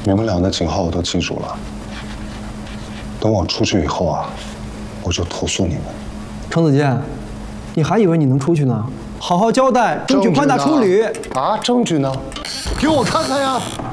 你们俩的警号我都记住了。等我出去以后啊，我就投诉你们。 程子健，你还以为你能出去呢？好好交代，争取宽大处理。 啊，证据呢？给我看看呀！